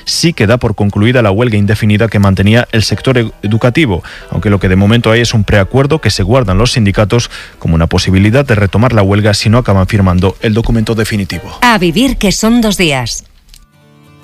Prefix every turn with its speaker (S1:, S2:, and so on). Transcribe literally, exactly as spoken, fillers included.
S1: sí que da por concluida la huelga indefinida que mantenía el sector educativo, aunque lo que de momento hay es un preacuerdo que se guardan los sindicatos como una posibilidad de retomar la huelga si no acaban firmando el documento definitivo.
S2: A vivir, que son dos días.